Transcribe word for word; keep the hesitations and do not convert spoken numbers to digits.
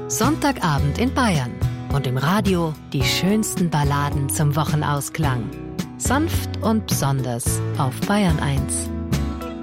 Sonntagabend in Bayern und im Radio die schönsten Balladen zum Wochenausklang. Sanft und besonders auf Bayern eins.